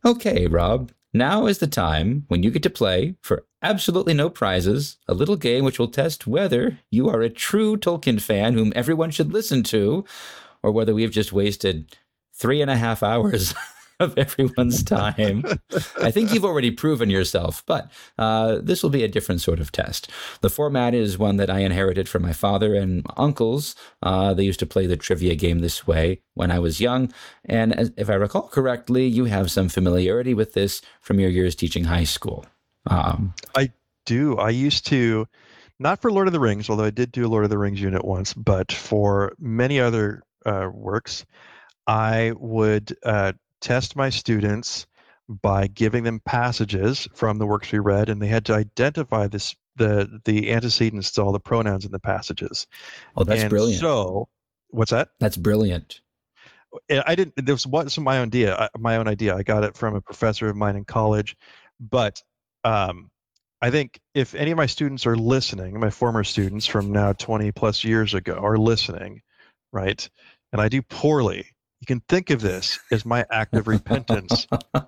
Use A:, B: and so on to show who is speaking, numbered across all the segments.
A: Okay, Rob. Now is the time when you get to play, for absolutely no prizes, a little game which will test whether you are a true Tolkien fan whom everyone should listen to, or whether we've just wasted 3.5 hours of everyone's time. I think you've already proven yourself, but this will be a different sort of test. The format is one that I inherited from my father and uncles. They used to play the trivia game this way when I was young. And if I recall correctly, you have some familiarity with this from your years teaching high school.
B: I do. I used to, not for Lord of the Rings, although I did do a Lord of the Rings unit once, but for many other works, I would test my students by giving them passages from the works we read, and they had to identify the antecedents to all the pronouns in the passages.
A: Oh, that's
B: And
A: brilliant.
B: so, what's that?
A: That's brilliant.
B: I didn't. There was my own idea. My own idea. I got it from a professor of mine in college, but um, I think if any of my students are listening, my former students from now 20 plus years ago are listening, right? And I do poorly, you can think of this as my act of repentance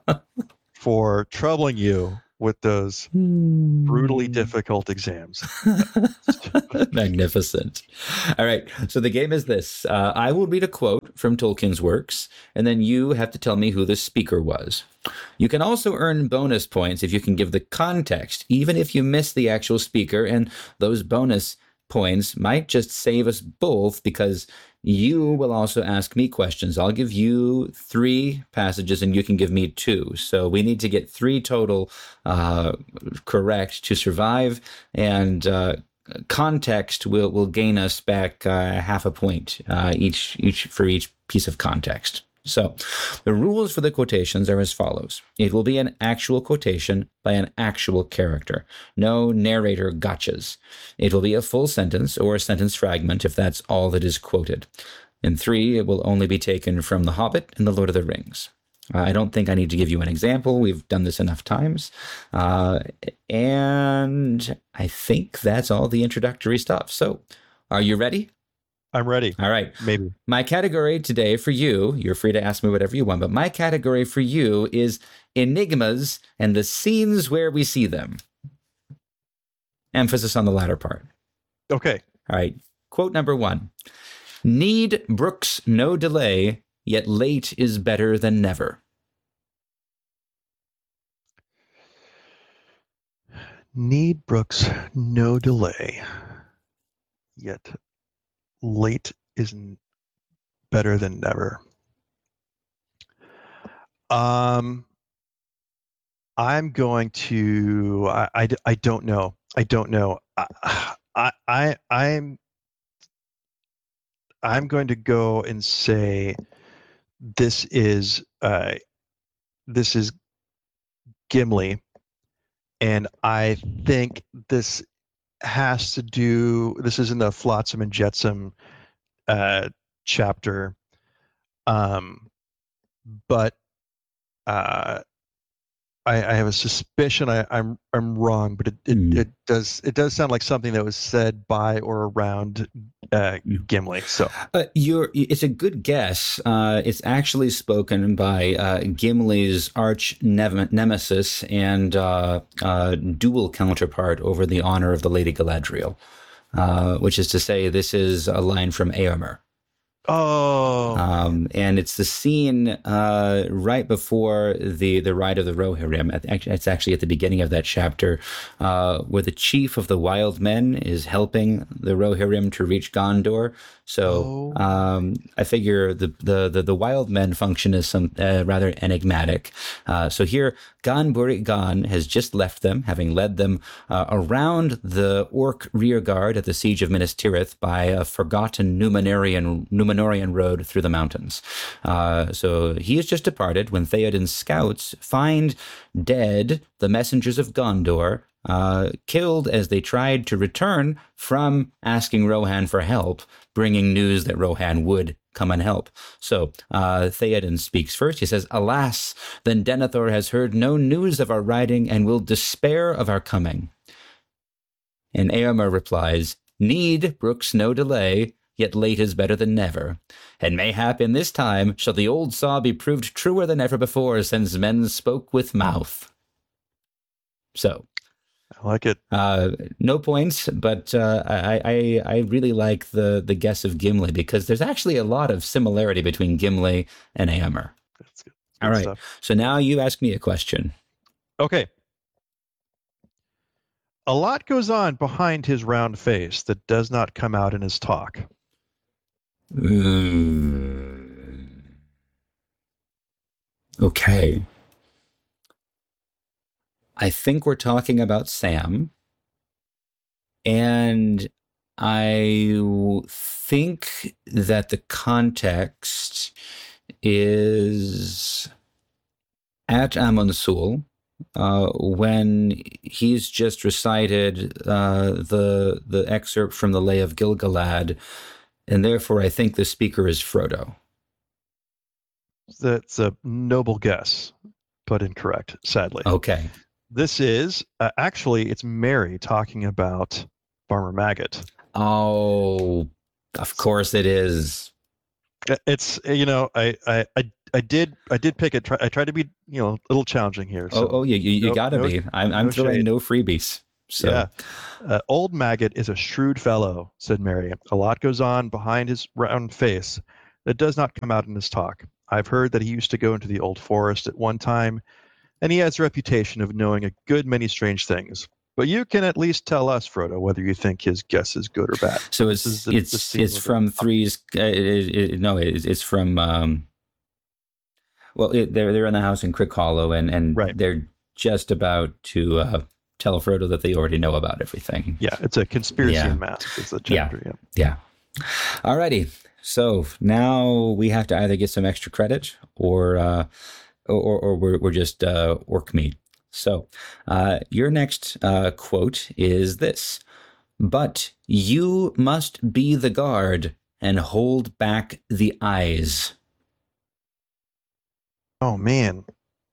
B: for troubling you with those brutally difficult exams.
A: Magnificent. All right. So the game is this. I will read a quote from Tolkien's works, and then you have to tell me who the speaker was. You can also earn bonus points if you can give the context, even if you miss the actual speaker, and those bonus points might just save us both because you will also ask me questions. I'll give you 3 passages and you can give me 2. So we need to get 3 total correct to survive, and context will gain us back half a point each for each piece of context. So the rules for the quotations are as follows. It will be an actual quotation by an actual character. No narrator gotchas. It will be a full sentence or a sentence fragment if that's all that is quoted. In 3, it will only be taken from The Hobbit and The Lord of the Rings. I don't think I need to give you an example. We've done this enough times. And I think that's all the introductory stuff. So are you ready?
B: I'm ready.
A: All right.
B: Maybe.
A: My category today for you, you're free to ask me whatever you want, but my category for you is enigmas and the scenes where we see them. Emphasis on the latter part.
B: Okay.
A: All right. Quote number 1. Need brooks no delay, yet late is better than never.
B: Need brooks no delay, yet late is better than never. I'm going to. I don't know. I don't know. I'm going to go and say this is Gimli, and I think this has to do. This is in the Flotsam and Jetsam chapter, but I have a suspicion I'm wrong, but it does sound like something that was said by or around Gimli. So
A: it's a good guess. It's actually spoken by Gimli's arch nemesis and dual counterpart over the honor of the Lady Galadriel, which is to say, this is a line from Éomer.
B: Oh,
A: and it's the scene right before the Ride of the Rohirrim. It's actually at the beginning of that chapter, where the chief of the wild men is helping the Rohirrim to reach Gondor. So I figure the wild men function as some rather enigmatic. So here, Gan-Buric Gan has just left them, having led them around the orc rearguard at the siege of Minas Tirith by a forgotten Númenórean road through the mountains. So he has just departed when Theoden's scouts find dead the messengers of Gondor, killed as they tried to return from asking Rohan for help, bringing news that Rohan would come and help. So Theoden speaks first. He says, "Alas, then Denethor has heard no news of our riding and will despair of our coming." And Éomer replies, "Need brooks no delay, yet late is better than never. And mayhap in this time shall the old saw be proved truer than ever before, since men spoke with mouth. So,
B: I like it.
A: no points, but I really like the guess of Gimli, because there's actually a lot of similarity between Gimli and Éomer.
B: That's good.
A: All right.
B: Stuff.
A: So now you ask me a question.
B: Okay. A lot goes on behind his round face that does not come out in his talk.
A: Okay. I think we're talking about Sam. And I think that the context is at Amon Sul, when he's just recited the excerpt from the Lay of Gilgalad, and therefore I think the speaker is Frodo.
B: That's a noble guess, but incorrect, sadly.
A: Okay.
B: This is actually, it's Mary talking about Farmer Maggot.
A: Oh, of course it is.
B: It's, I did pick it. I tried to be, a little challenging here. So
A: You gotta be. I'm throwing
B: shade.
A: No freebies. So.
B: Yeah. Old Maggot is a shrewd fellow, said Mary. A lot goes on behind his round face that does not come out in his talk. I've heard that he used to go into the old forest at one time, and he has a reputation of knowing a good many strange things. But you can at least tell us, Frodo, whether you think his guess is good or bad.
A: So it's from Three's. It's from. They're in the house in Crick Hollow, and
B: right.
A: They're just about to tell Frodo that they already know about everything.
B: Yeah, it's a conspiracy in mask. It's a chapter.
A: Yeah. Alrighty. So now we have to either get some extra credit or we're just orc meat. So your next quote is this: "But you must be the guard and hold back the eyes."
B: Oh man.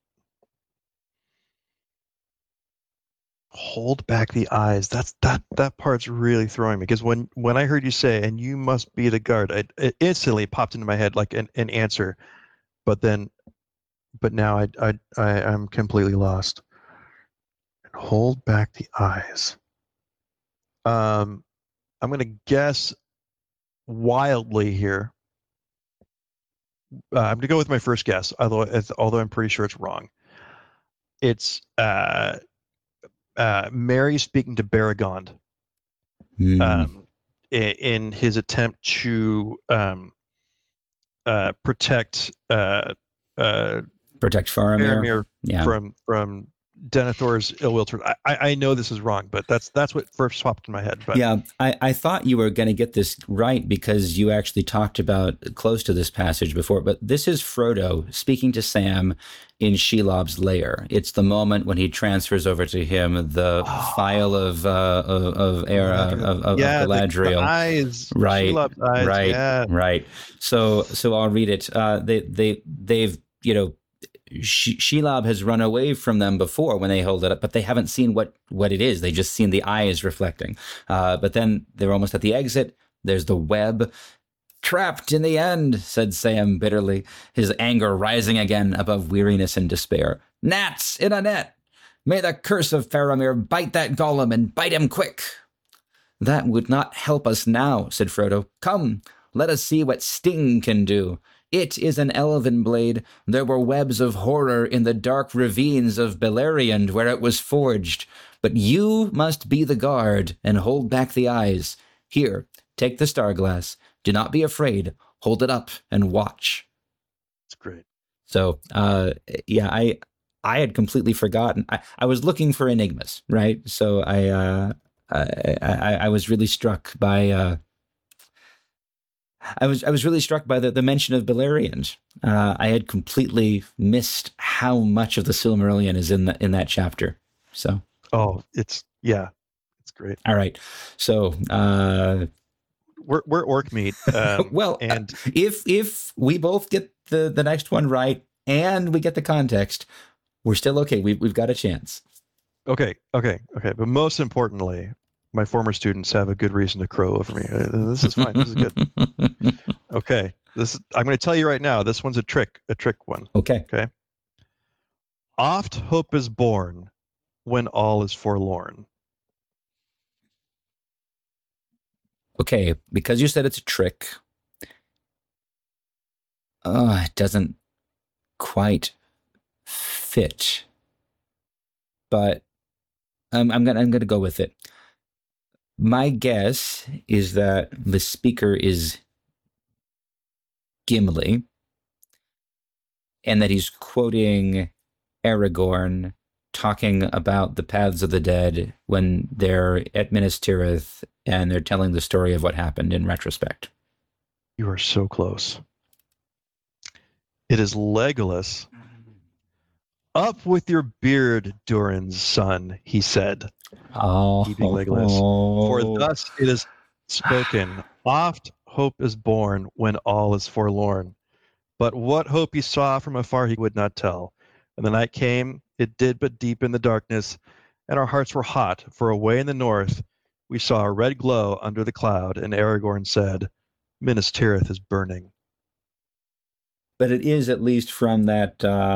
B: Hold back the eyes. That part's really throwing me, because when I heard you say, "and you must be the guard," it instantly popped into my head like an answer, but now I'm completely lost. And hold back the eyes. I'm gonna guess wildly here. I'm gonna go with my first guess, although I'm pretty sure it's wrong. It's Mary speaking to Baragond in his attempt to protect
A: Faramir
B: from Denethor's ill will. I know this is wrong, but that's what first popped in my head. But
A: yeah, I thought you were going to get this right because you actually talked about close to this passage before. But this is Frodo speaking to Sam in Shelob's lair. It's the moment when he transfers over to him the phial of Galadriel.
B: The eyes,
A: right,
B: Shelob's eyes,
A: right,
B: yeah.
A: right. So I'll read it. They've Shelob has run away from them before when they hold it up, but they haven't seen what it is. They just seen the eyes reflecting. But then they're almost at the exit. There's the web. "Trapped in the end," said Sam bitterly, his anger rising again above weariness and despair. "Gnats in a net! May the curse of Faramir bite that Gollum, and bite him quick!" "That would not help us now," said Frodo. "Come, let us see what sting can do. It is an elven blade. There were webs of horror in the dark ravines of Beleriand where it was forged. But you must be the guard and hold back the eyes. Here, take the star glass. Do not be afraid. Hold it up and watch."
B: It's great.
A: So, I had completely forgotten. I was looking for enigmas, right? So I was really struck by. I was really struck by the mention of Beleriand. I had completely missed how much of the Silmarillion is in that chapter. So,
B: it's great.
A: All right, so
B: we're orc meat.
A: Well, and if we both get the next one right and we get the context, we're still okay. We've got a chance.
B: Okay. But most importantly, my former students have a good reason to crow over me. This is fine. This is good. Okay. I'm going to tell you right now. This one's a trick one.
A: Okay.
B: Okay. Oft hope is born when all is forlorn.
A: Okay, because you said it's a trick, it doesn't quite fit. But I'm gonna go with it. My guess is that the speaker is Gimli, and that he's quoting Aragorn talking about the paths of the dead when they're at Minas Tirith and they're telling the story of what happened in retrospect.
B: You are so close. It is Legolas. Up with your beard, Durin's son, he said.
A: Oh,
B: He being Legolas. For thus it is spoken, oft hope is born when all is forlorn. But what hope he saw from afar he would not tell. And the night came, it did but deepen the darkness, and our hearts were hot, for away in the north we saw a red glow under the cloud, and Aragorn said, Minas Tirith is burning.
A: But it is at least from that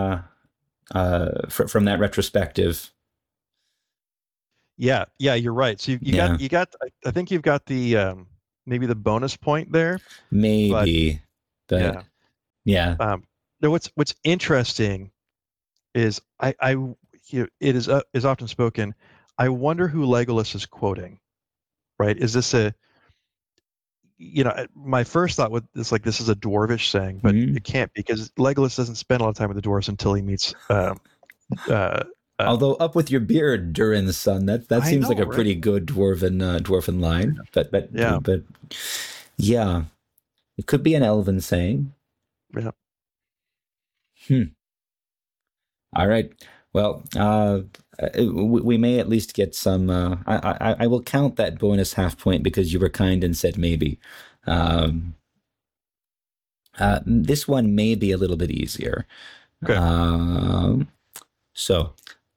A: from that retrospective.
B: Yeah, you're right. So you got. I think you've got the maybe the bonus point there.
A: Maybe, but yeah.
B: What's interesting is it is often spoken. I wonder who Legolas is quoting. Right? Is this my first thought is like this is a dwarvish saying, but it can't, because Legolas doesn't spend a lot of time with the dwarves until he meets.
A: Although up with your beard, Durin's son, that seems like a pretty good dwarven line. But yeah, it could be an elven saying.
B: Yeah.
A: All right. Well, we may at least get some. I will count that bonus half point because you were kind and said maybe. This one may be a little bit easier.
B: Okay.
A: So,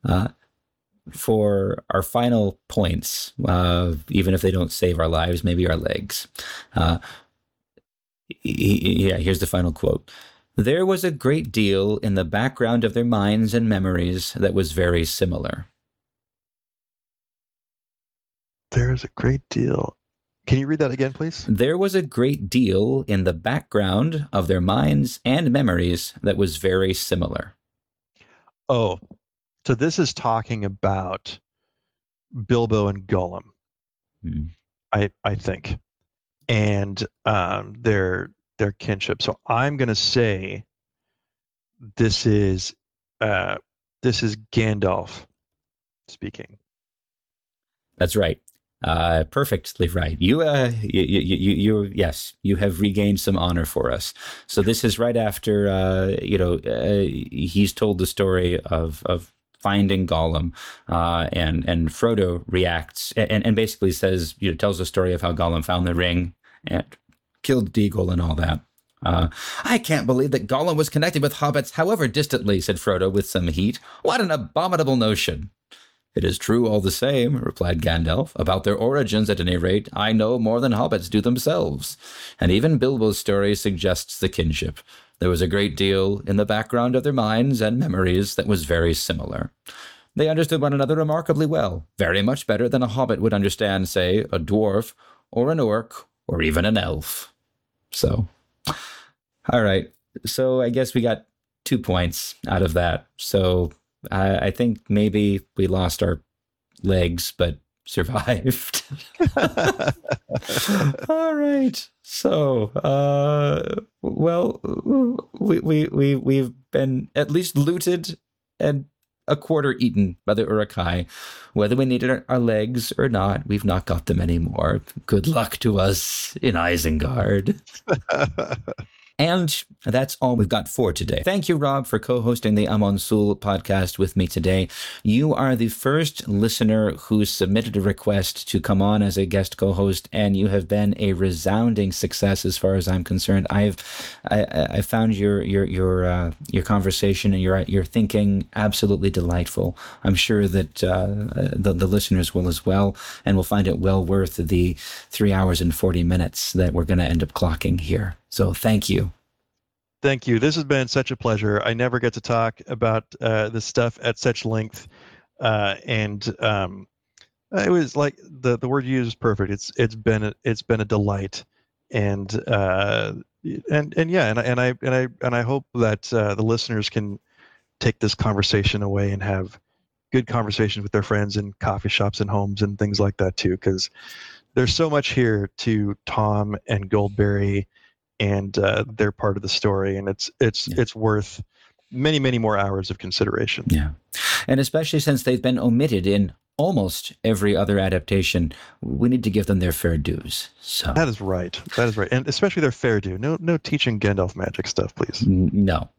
A: for our final points, even if they don't save our lives, maybe our legs. Here's the final quote. There was a great deal in the background of their minds and memories that was very similar.
B: There's a great deal. Can you read that again, please?
A: There was a great deal in the background of their minds and memories that was very similar.
B: Oh, so this is talking about Bilbo and Gollum, I think, and their kinship. So I'm going to say this is Gandalf speaking.
A: That's right. Perfectly right. You yes, you have regained some honor for us. So this is right after he's told the story of finding Gollum, and Frodo reacts and basically says, tells the story of how Gollum found the ring and killed Deagol and all that. I can't believe that Gollum was connected with hobbits, however distantly, said Frodo with some heat. What an abominable notion. It is true all the same, replied Gandalf. About their origins, at any rate, I know more than hobbits do themselves. And even Bilbo's story suggests the kinship. There was a great deal in the background of their minds and memories that was very similar. They understood one another remarkably well, very much better than a hobbit would understand, say, a dwarf or an orc or even an elf. So, all right. So I guess we got 2 points out of that. So I think maybe we lost our legs, but survived. All right. So, we've been at least looted and a quarter eaten by the Uruk-hai. Whether we needed our legs or not, we've not got them anymore. Good luck to us in Isengard. And that's all we've got for today. Thank you, Rob, for co-hosting the Amon Sul podcast with me today. You are the first listener who submitted a request to come on as a guest co-host, and you have been a resounding success as far as I'm concerned. I found your conversation and your thinking absolutely delightful. I'm sure that the listeners will as well, and will find it well worth the 3 hours and 40 minutes that we're going to end up clocking here. So thank you.
B: Thank you. This has been such a pleasure. I never get to talk about this stuff at such length, and it was like the word you used is perfect. It's been a delight, and I hope that the listeners can take this conversation away and have good conversations with their friends in coffee shops and homes and things like that too, because there's so much here to Tom and Goldberry, and they're part of the story, and it's worth many, many more hours of consideration.
A: Yeah, and especially since they've been omitted in almost every other adaptation, we need to give them their fair dues. So
B: that is right, and especially their fair due. No teaching Gandalf magic stuff, please.
A: No,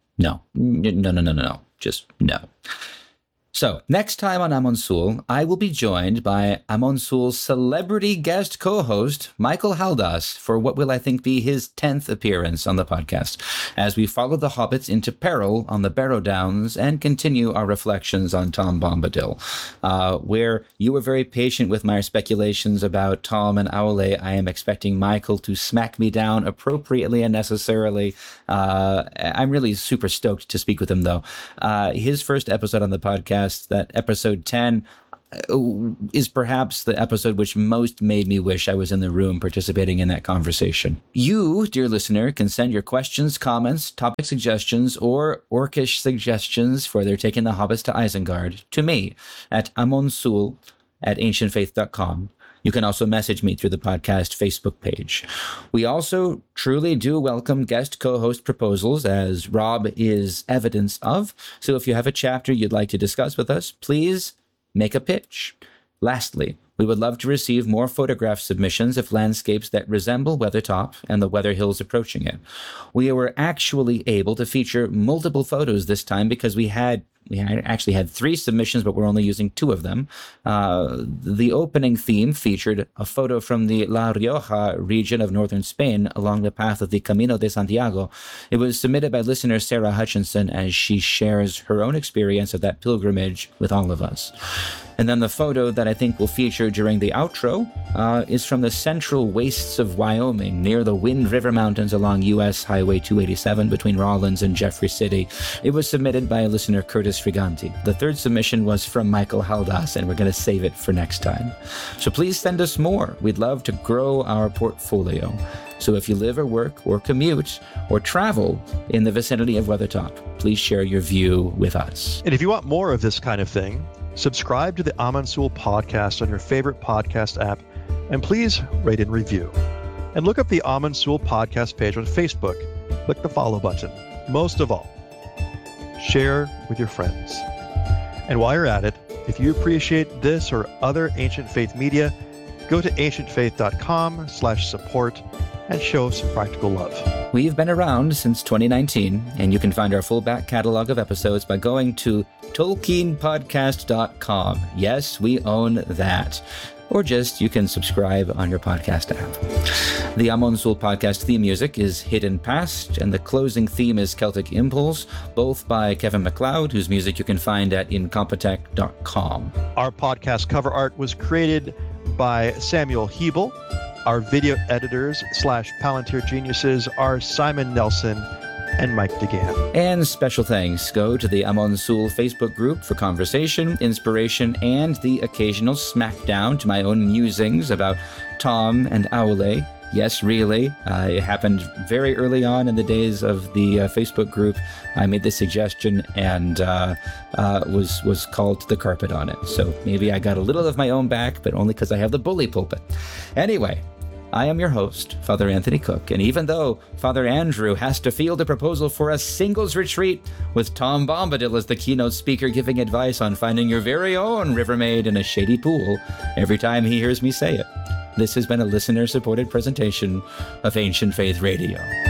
A: just no. So, next time on Amon Sul, I will be joined by Amon Sul's celebrity guest co-host, Michael Haldas, for what will I think be his 10th appearance on the podcast, as we follow the hobbits into peril on the Barrow Downs and continue our reflections on Tom Bombadil. Where you were very patient with my speculations about Tom and Aule, I am expecting Michael to smack me down appropriately and necessarily. I'm really super stoked to speak with him, though. His first episode on the podcast, that episode 10, is perhaps the episode which most made me wish I was in the room participating in that conversation. You, dear listener, can send your questions, comments, topic suggestions, or orcish suggestions for their taking the hobbits to Isengard to me at amonsul@ancientfaith.com. You can also message me through the podcast Facebook page. We also truly do welcome guest co-host proposals, as Rob is evidence of. So if you have a chapter you'd like to discuss with us, please make a pitch. Lastly, we would love to receive more photograph submissions of landscapes that resemble Weathertop and the Weather Hills approaching it. We were actually able to feature multiple photos this time because we actually had 3 submissions, but we're only using 2 of them. The opening theme featured a photo from the La Rioja region of northern Spain along the path of the Camino de Santiago. It was submitted by listener Sarah Hutchinson as she shares her own experience of that pilgrimage with all of us. And then the photo that I think will feature during the outro is from the central wastes of Wyoming, near the Wind River Mountains along U.S. Highway 287 between Rawlins and Jeffrey City. It was submitted by listener Curtis Friganti. The 3rd submission was from Michael Haldas, and we're going to save it for next time. So please send us more. We'd love to grow our portfolio. So if you live or work or commute or travel in the vicinity of Weathertop, please share your view with us.
B: And if you want more of this kind of thing, subscribe to the Amon Sul podcast on your favorite podcast app, and please rate and review. And look up the Amon Sul podcast page on Facebook. Click the follow button. Most of all, share with your friends. And while you're at it, if you appreciate this or other Ancient Faith media, go to ancientfaith.com/support and show some practical love.
A: We've been around since 2019, and you can find our full back catalog of episodes by going to tolkienpodcast.com. Yes, we own that. Or just you can subscribe on your podcast app. The Amon Sul podcast theme music is Hidden Past, and the closing theme is Celtic Impulse, both by Kevin MacLeod, whose music you can find at incompetech.com.
B: Our podcast cover art was created by Samuel Hebel. Our video editors / Palantir geniuses are Simon Nelson and Mike DeGan.
A: And special thanks go to the Amon Sul Facebook group for conversation, inspiration, and the occasional smackdown to my own musings about Tom and Aule. Yes, really. It happened very early on in the days of the Facebook group. I made the suggestion and was called to the carpet on it. So maybe I got a little of my own back, but only because I have the bully pulpit. Anyway, I am your host, Father Anthony Cook, and even though Father Andrew has to field a proposal for a singles retreat with Tom Bombadil as the keynote speaker giving advice on finding your very own river maid in a shady pool every time he hears me say it, this has been a listener-supported presentation of Ancient Faith Radio.